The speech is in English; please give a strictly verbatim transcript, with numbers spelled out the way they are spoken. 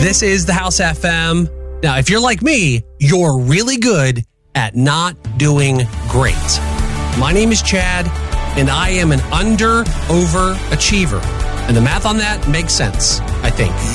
This is the House F M. Now, if you're like me, you're really good at not doing great. My name is Chad, and I am an under-overachiever. And the math on that makes sense, I think.